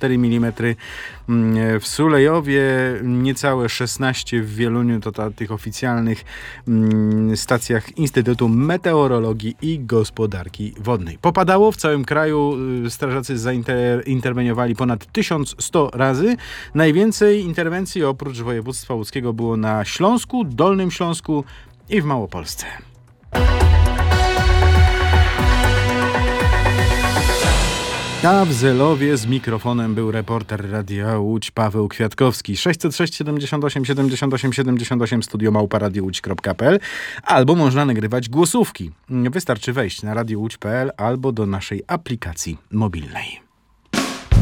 4 mm w Sulejowie, niecałe 16 w Wieluniu, to tych oficjalnych stacjach Instytutu Meteorologii i Gospodarki Wodnej. Popadało w całym kraju, strażacy zainterweniowali ponad 1100 razy. Najwięcej interwencji oprócz województwa łódzkiego było na Śląsku, Dolnym Śląsku i w Małopolsce. A w Zelowie z mikrofonem był reporter Radia Łódź Paweł Kwiatkowski. 606 78 78 78 studio@radiołódź.pl albo można nagrywać głosówki. Wystarczy wejść na radiołódź.pl albo do naszej aplikacji mobilnej.